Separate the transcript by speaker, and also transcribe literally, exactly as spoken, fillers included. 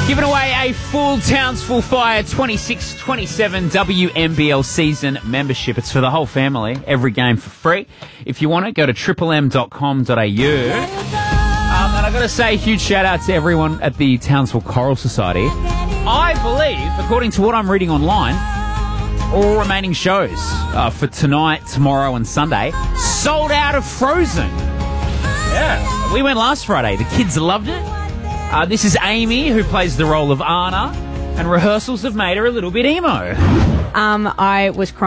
Speaker 1: Giving away a full Townsville Fire twenty-six twenty-seven W M B L season membership. It's for the whole family. Every game for free. If you want it, go to triple m dot com dot a u. Um, and I've got to say a huge shout out to everyone at the Townsville Choral Society. I believe, according to what I'm reading online, all remaining shows uh, for tonight, tomorrow and Sunday sold out of Frozen. Yeah. We went last Friday. The kids loved it. Uh, this is Amy, who plays the role of Anna, and rehearsals have made her a little bit emo.
Speaker 2: Um, I was crying.